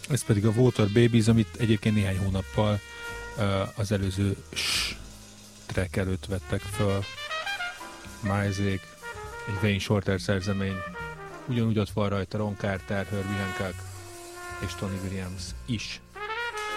Ez pedig a Water Babies, amit egyébként néhány hónappal az előző track előtt vettek föl. Milesek, egy Wayne Shorter szerzemény. Ugyanúgy ott van rajta Ron Carter, Herbie Hancock és Tony Williams is.